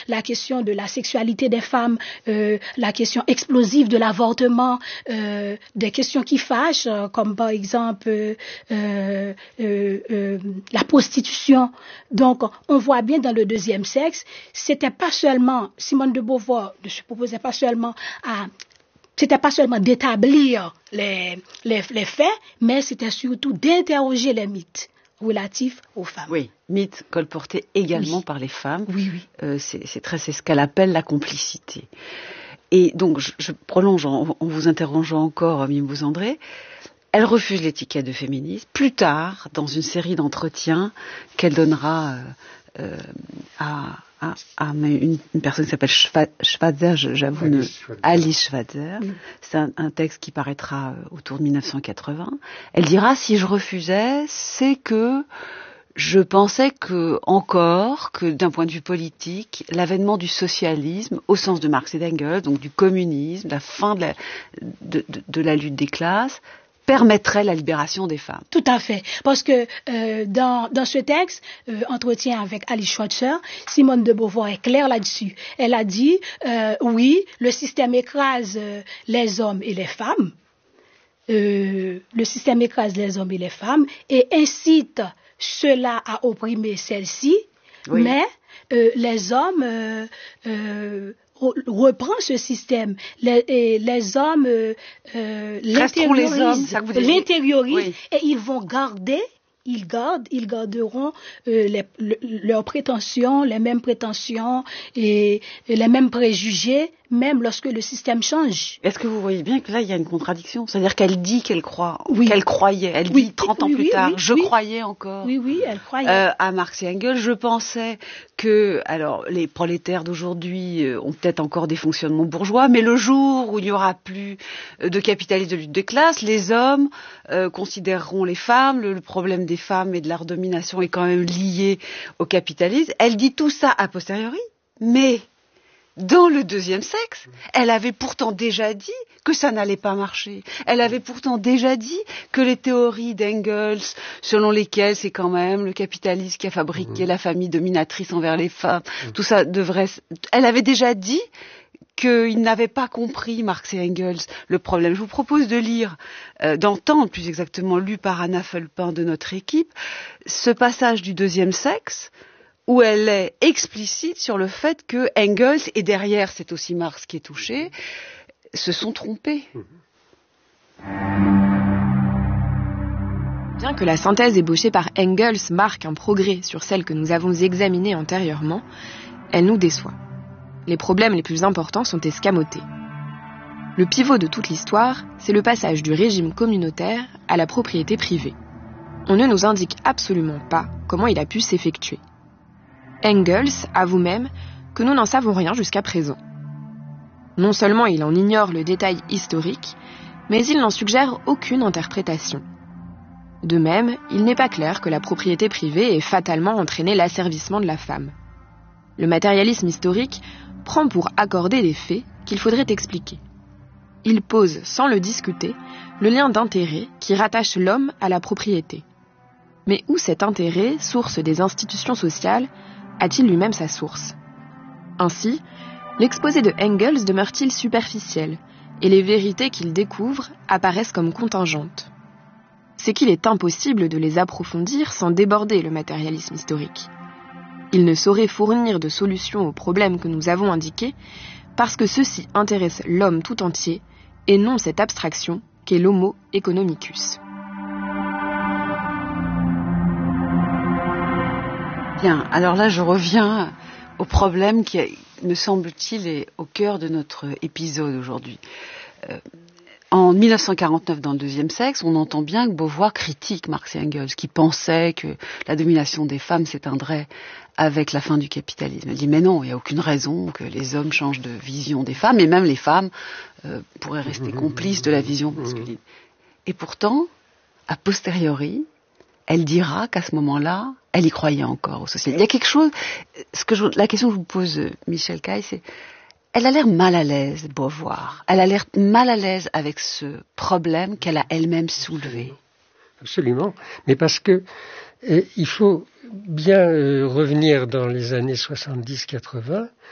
la question de la sexualité des femmes, la question explosive de l'avortement, des questions qui fâchent, comme par exemple la prostitution. Donc, on voit bien dans le deuxième sexe, c'était pas seulement, Simone de Beauvoir ne se proposait pas seulement d'établir les faits, mais c'était surtout d'interroger les mythes relatifs aux femmes. Oui, mythes colportés également par les femmes. Oui. C'est ce qu'elle appelle la complicité. Et donc, je prolonge en vous interrogeant encore, Mimouze André. Elle refuse l'étiquette de féministe. Plus tard, dans une série d'entretiens qu'elle donnera à une personne qui s'appelle Schweitzer, j'avoue, Alice Schweitzer. C'est un texte qui paraîtra autour de 1980. Elle dira, si je refusais, c'est que je pensais que d'un point de vue politique, l'avènement du socialisme, au sens de Marx et d'Engels, donc du communisme, la fin de la lutte des classes, permettrait la libération des femmes. Tout à fait. Parce que dans ce texte, entretien avec Alice Schweitzer, Simone de Beauvoir est claire là-dessus. Elle a dit, oui, le système écrase les hommes et les femmes. Le système écrase les hommes et les femmes et incite cela à opprimer celles-ci, oui. Mais les hommes reprend ce système. Les hommes l'intériorisent et ils vont garder. Ils garderont leurs prétentions, les mêmes prétentions et les mêmes préjugés, même lorsque le système change. Est-ce que vous voyez bien que là, il y a une contradiction? C'est-à-dire qu'elle dit qu'elle croit, qu'elle croyait. Elle dit 30 ans plus tard, je croyais encore. Oui, elle croyait. À Marx et Engels, je pensais que, alors, les prolétaires d'aujourd'hui ont peut-être encore des fonctionnements bourgeois, mais le jour où il n'y aura plus de capitalisme de lutte de classe, les hommes considéreront les femmes, le problème des femmes et de leur domination est quand même lié au capitalisme. Elle dit tout ça a posteriori, mais dans le deuxième sexe, elle avait pourtant déjà dit que ça n'allait pas marcher. Elle avait pourtant déjà dit que les théories d'Engels, selon lesquelles c'est quand même le capitalisme qui a fabriqué la famille dominatrice envers les femmes, tout ça devrait... Elle avait déjà dit qu'ils n'avaient pas compris, Marx et Engels, le problème. Je vous propose de lire, d'entendre plus exactement, lu par Anna Fulpin de notre équipe, ce passage du deuxième sexe, où elle est explicite sur le fait que Engels, et derrière c'est aussi Marx qui est touché, se sont trompés. Bien que la synthèse ébauchée par Engels marque un progrès sur celle que nous avons examinée antérieurement, elle nous déçoit. Les problèmes les plus importants sont escamotés. Le pivot de toute l'histoire, c'est le passage du régime communautaire à la propriété privée. On ne nous indique absolument pas comment il a pu s'effectuer. Engels avoue même que nous n'en savons rien jusqu'à présent. Non seulement il en ignore le détail historique, mais il n'en suggère aucune interprétation. De même, il n'est pas clair que la propriété privée ait fatalement entraîné l'asservissement de la femme. Le matérialisme historique prend pour accorder des faits qu'il faudrait expliquer. Il pose, sans le discuter, le lien d'intérêt qui rattache l'homme à la propriété. Mais où cet intérêt, source des institutions sociales, a-t-il lui-même sa source? Ainsi, l'exposé de Engels demeure-t-il superficiel, et les vérités qu'il découvre apparaissent comme contingentes. C'est qu'il est impossible de les approfondir sans déborder le matérialisme historique. Il ne saurait fournir de solution aux problèmes que nous avons indiqués, parce que ceux-ci intéressent l'homme tout entier, et non cette abstraction qu'est l'homo economicus. Bien, alors là je reviens au problème qui, me semble-t-il, est au cœur de notre épisode aujourd'hui. En 1949, dans le deuxième sexe, on entend bien que Beauvoir critique Marx et Engels, qui pensaient que la domination des femmes s'éteindrait avec la fin du capitalisme. Elle dit mais non, il n'y a aucune raison que les hommes changent de vision des femmes, et même les femmes pourraient rester complices de la vision masculine. Et pourtant, a posteriori, elle dira qu'à ce moment-là, elle y croyait encore au social. Il y a quelque chose, la question que je vous pose, Michel Caille, c'est, elle a l'air mal à l'aise, Beauvoir. Elle a l'air mal à l'aise avec ce problème qu'elle a elle-même soulevé. Absolument. Mais parce que il faut bien revenir dans les années 70-80